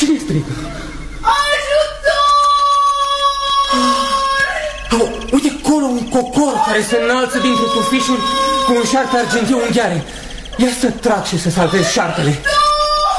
Cine strigă? Ajutor! Uite acolo un cocor care se înalță dintre tufișuri cu un șarpe argintiu în gheare. Ia să trag și să salvez șarpele.